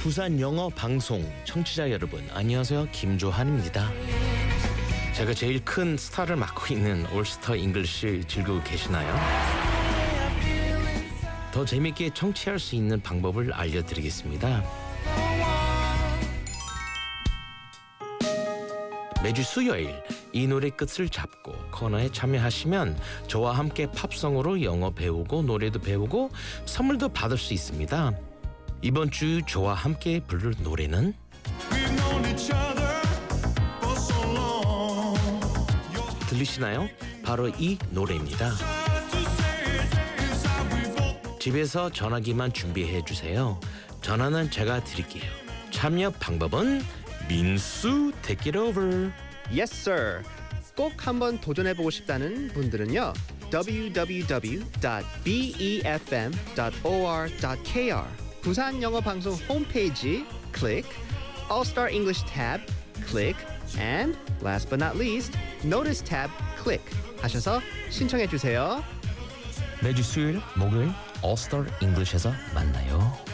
부산 영어 방송 청취자 여러분, 안녕하세요. 김조한입니다. 제가 제일 큰 스타를 맡고 있는 올스터 잉글리시 즐기고 계시나요? 더 재밌게 청취할 수 있는 방법을 알려드리겠습니다. 매주 수요일 이 노래 끝을 잡고 코너에 참여하시면 저와 함께 팝송으로 영어 배우고 노래도 배우고 선물도 받을 수 있습니다. 이번 주 저와 함께 부를 노래는 들리시나요? 바로 이 노래입니다. 집에서 전화기만 준비해 주세요. 전화는 제가 드릴게요. 참여 방법은 민수 take it over. Yes, sir. 꼭 한번 도전해보고 싶다는 분들은요. www.befm.or.kr 부산 영어 방송 홈페이지 클릭, All Star English tab 클릭, and last but not least, Notice tab 클릭 하셔서 신청해 주세요. 매주 수요일, 목요일 All Star English에서 만나요.